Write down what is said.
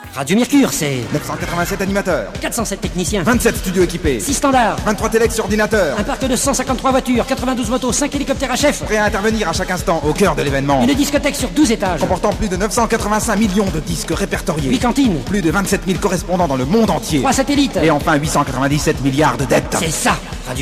Radio Mercure, c'est 987 animateurs, 407 techniciens, 27 studios équipés, 6 standards, 23 téléx sur ordinateur, un parc de 153 voitures, 92 motos, 5 hélicoptères HF, prêts à intervenir à chaque instant au cœur de l'événement. une discothèque sur 12 étages, Comportant plus de 985 millions de disques répertoriés, 8 cantines, plus de 27 000 correspondants dans le monde entier, 3 satellites. et enfin 897 milliards de dettes. C'est ça, Radio